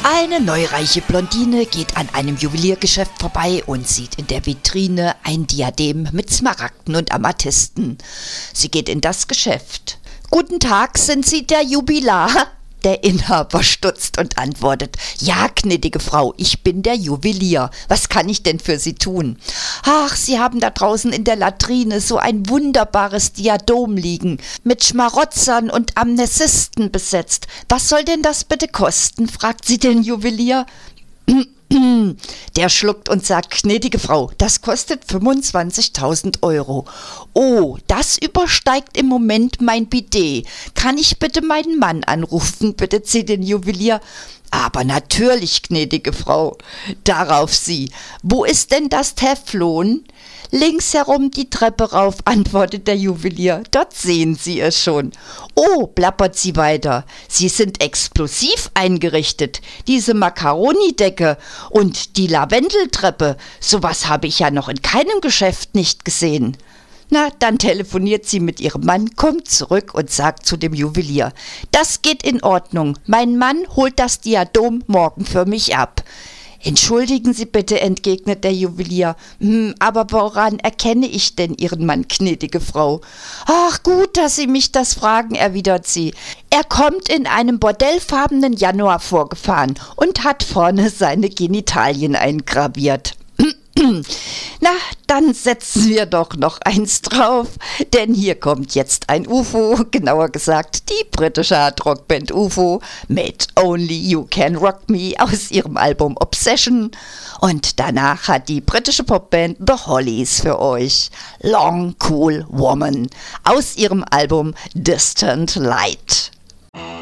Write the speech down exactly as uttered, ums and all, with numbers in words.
Eine neureiche Blondine geht an einem Juweliergeschäft vorbei und sieht in der Vitrine ein Diadem mit Smaragden und Amethysten. Sie geht in das Geschäft. »Guten Tag, sind Sie der Jubilar?« Der Inhaber stutzt und antwortet: »Ja, gnädige Frau, ich bin der Juwelier. Was kann ich denn für Sie tun?« »Ach, Sie haben da draußen in der Latrine so ein wunderbares Diadem liegen, mit Schmarotzern und Amethysten besetzt. Was soll denn das bitte kosten?« fragt sie den Juwelier. Der schluckt und sagt: »Gnädige Frau, das kostet fünfundzwanzigtausend Euro. Oh, das übersteigt im Moment mein Budget. Kann ich bitte meinen Mann anrufen?« bittet sie den Juwelier. »Aber natürlich, gnädige Frau.« Darauf sie: »Wo ist denn das Teflon?« »Links herum die Treppe rauf«, antwortet der Juwelier. »Dort sehen Sie es schon.« »Oh«, plappert sie weiter, »Sie sind explosiv eingerichtet. Diese Makaronidecke und die Lavendeltreppe, sowas habe ich ja noch in keinem Geschäft nicht gesehen.« Na, dann telefoniert sie mit ihrem Mann, kommt zurück und sagt zu dem Juwelier: »Das geht in Ordnung. Mein Mann holt das Diadem morgen für mich ab.« »Entschuldigen Sie bitte«, entgegnet der Juwelier. Hm, »aber woran erkenne ich denn Ihren Mann, gnädige Frau?« »Ach, gut, dass Sie mich das fragen«, erwidert sie. »Er kommt in einem bordellfarbenen Januar vorgefahren und hat vorne seine Genitalien eingraviert.« Na, dann setzen wir doch noch eins drauf, denn hier kommt jetzt ein U F O, genauer gesagt die britische Hardrockband U F O mit Only You Can Rock Me aus ihrem Album Obsession, und danach hat die britische Popband The Hollies für euch Long Cool Woman aus ihrem Album Distant Light.